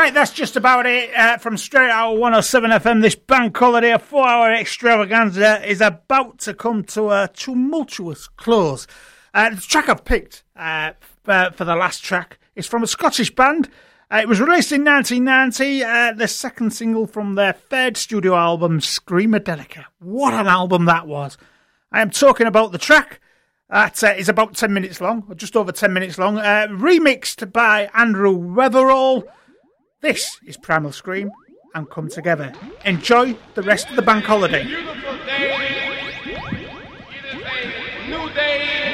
Right, that's just about it from Straight Out 107 FM. This bank holiday, a 4-hour extravaganza, is about to come to a tumultuous close. The track I've picked for the last track is from a Scottish band. It was released in 1990, the second single from their third studio album, Screamadelica. What an album that was. I am talking about the track that is about 10 minutes long, or just over 10 minutes long, remixed by Andrew Weatherall. This is Primal Scream and Come Together. Enjoy the rest of the bank holiday. Beautiful day. It is a new day.